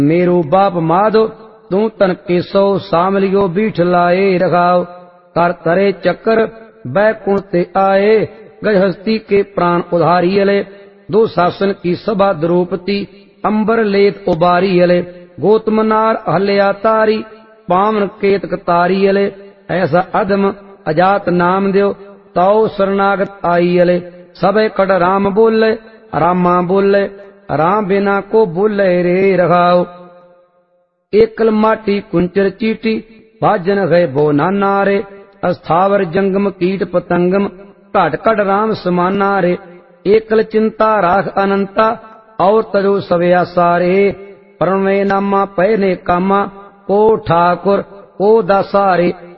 मेरो बाप माधो तू तन केसो सामलियो बीठ लाए रखाओ कर तरे चक्कर बैकुंठ ते आए गज हस्ती के प्राण उधारी अले दो शासन की सभा द्रौपदी अंबर लेत उबारी अले गोतमनार हल्या तारी पावन केतक तारी अले ऐसा अधम अजात नाम द्यो ताओ शरणागत आई अले सबे कट राम बोले रामा बोले राम बिना को बोले रे रखाओ एकल माटी कुंचर चीटी भाजन गए बो नाना रे अस्थावर जंगम कीट पतंगम घट घट राम समाना रे एकल चिंता राख अनंता और तजो सवया सारे प्रणवे नामा पहने कामा को ठाकुर को दासारे